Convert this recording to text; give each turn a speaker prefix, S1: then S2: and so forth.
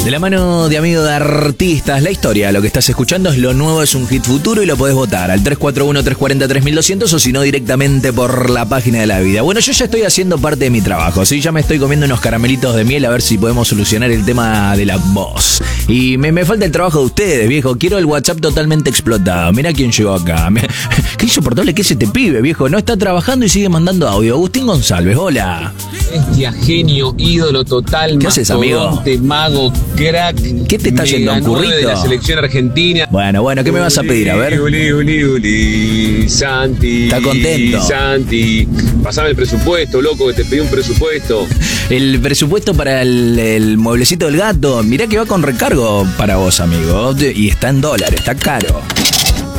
S1: De la mano de Amigo de Artistas, la historia, lo que estás escuchando es Lo Nuevo es un Hit Futuro y lo podés votar al 341-340-3200 o si no directamente por la página de la vida. Bueno, yo ya estoy haciendo parte de mi trabajo, ¿sí? Ya me estoy comiendo unos caramelitos de miel a ver si podemos solucionar el tema de la voz. Y me falta el trabajo de ustedes, viejo. Quiero el WhatsApp totalmente explotado. Mirá quién llegó acá. Qué insoportable que es este pibe, viejo. No está trabajando y sigue mandando audio. Agustín González, hola.
S2: Bestia, genio, ídolo total,
S1: ¿Qué haces, amigo?
S2: Mago, crack.
S1: ¿Qué te está yendo, un currito?
S2: De la selección argentina.
S1: Bueno, ¿qué me vas a pedir? A ver.
S2: Santi.
S1: ¿Está contento?
S2: Santi, pasame el presupuesto, loco, que te pedí un presupuesto.
S1: El presupuesto para el mueblecito del gato. Mirá que va con recargo para vos, amigo. Y está en dólares, está caro.